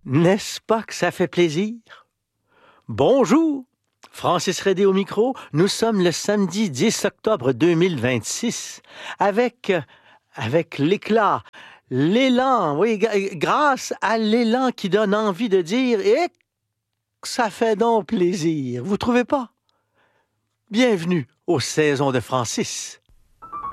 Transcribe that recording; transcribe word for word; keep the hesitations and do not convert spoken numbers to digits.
N'est-ce pas que ça fait plaisir? Bonjour, Francis Redé au micro. Nous sommes le samedi dix octobre deux mille vingt-six avec, avec l'éclat, l'élan, oui, grâce à l'élan qui donne envie de dire et ça fait donc plaisir. Vous trouvez pas? Bienvenue aux saisons de Francis.